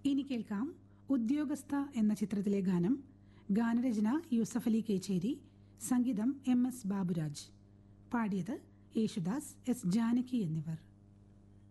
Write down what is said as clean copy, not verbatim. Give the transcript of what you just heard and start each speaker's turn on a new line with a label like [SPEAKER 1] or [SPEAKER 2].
[SPEAKER 1] ഇനി കേൾക്കാം ഉദ്യോഗസ്ഥ എന്ന ചിത്രത്തിലെ ഗാനം. ഗാനരചന യൂസഫ് അലി കേച്ചേരി, സംഗീതം MS ബാബുരാജ്. പാടിയത് യേശുദാസ്, S ജാനകി എന്നിവർ.